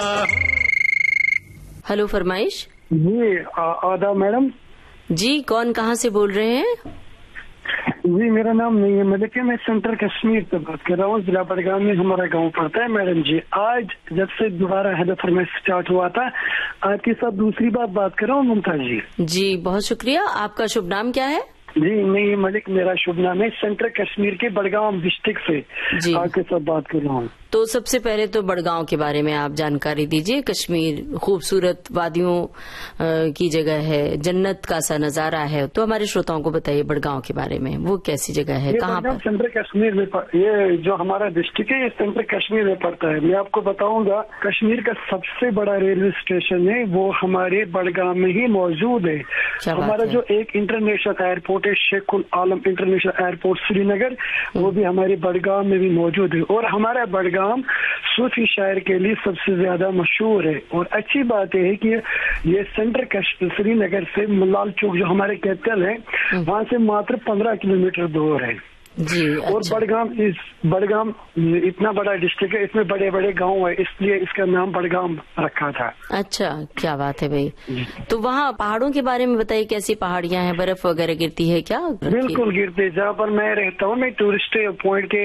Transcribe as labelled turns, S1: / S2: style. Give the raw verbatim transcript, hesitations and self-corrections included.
S1: Hello, फरमाइश।
S2: जी आदाब madam.
S1: जी, कौन कहाँ से बोल रहे हैं?
S2: जी मेरा नाम नहीं है मलिक है, मैं सेंट्रल कश्मीर से बात कर रहा हूँ। जिला बडगाम में हमारा गांव पड़ता है मैडम जी। आज जब से दोबारा हेलो फरमाइश स्टार्ट हुआ था, आपके साथ दूसरी बार बात कर रहा हूँ मुमताज जी।
S1: जी, बहुत शुक्रिया। आपका शुभ नाम क्या है?
S2: जी नहीं मलिक मेरा शुभ नाम है। सेंट्रल कश्मीर के बडगाम डिस्ट्रिक्ट से
S1: जी
S2: आपके साथ बात कर रहा हूँ।
S1: तो सबसे पहले तो बडगांव के बारे में आप जानकारी दीजिए। कश्मीर खूबसूरत वादियों की जगह है, जन्नत का सा नजारा है। तो हमारे श्रोताओं को बताइए बडगांव के बारे में, वो कैसी जगह है, कहाँ पर?
S2: सेंट्रल कश्मीर में ये जो हमारा डिस्ट्रिक्ट है ये सेंट्रल कश्मीर में पड़ता है। मैं आपको बताऊंगा, कश्मीर का सबसे बड़ा रेलवे स्टेशन है वो हमारे बडगाम में ही मौजूद है। हमारा जो एक इंटरनेशनल एयरपोर्ट है, शेखुल आलम इंटरनेशनल एयरपोर्ट श्रीनगर, वो भी हमारे बडगाम में भी मौजूद है। और हमारा बडगाम सूफी शायर के लिए सबसे ज्यादा मशहूर है। और अच्छी बात है कि ये सेंट्रल कश्मीर श्रीनगर से लाल चौक जो हमारे कैपिटल है वहाँ से मात्र पंद्रह किलोमीटर दूर है।
S1: जी,
S2: और
S1: अच्छा।
S2: बडगाम इस बडगाम इतना बड़ा डिस्ट्रिक्ट है, इसमें बड़े बड़े गांव है, इसलिए इसका नाम बडगाम रखा था।
S1: अच्छा, क्या बात है भाई। तो वहाँ पहाड़ों के बारे में बताइए, कैसी पहाड़ियाँ हैं, बर्फ वगैरह गिरती है क्या?
S2: बिल्कुल गिरते। जहाँ पर मैं रहता हूँ, मैं टूरिस्ट पॉइंट के